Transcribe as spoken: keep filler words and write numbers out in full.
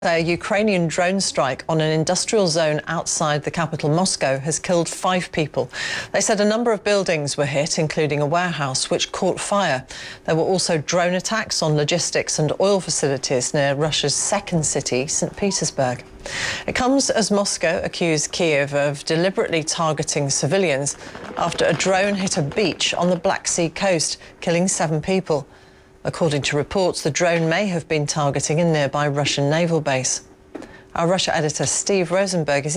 A Ukrainian drone strike on an industrial zone outside the capital Moscow has killed five people. They said a number of buildings were hit, including a warehouse which caught fire. There were also drone attacks on logistics and oil facilities near Russia's second city, Saint Petersburg. It comes as Moscow accused Kiev of deliberately targeting civilians after a drone hit a beach on the Black Sea coast, killing seven people. According to reports, the drone may have been targeting a nearby Russian naval base. Our Russia editor Steve Rosenberg is